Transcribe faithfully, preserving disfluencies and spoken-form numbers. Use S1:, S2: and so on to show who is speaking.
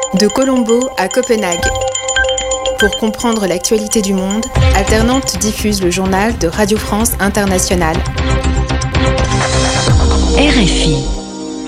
S1: De Colombo à Copenhague. Pour comprendre l'actualité du monde, Alternante diffuse le journal de Radio France Internationale.
S2: R F I.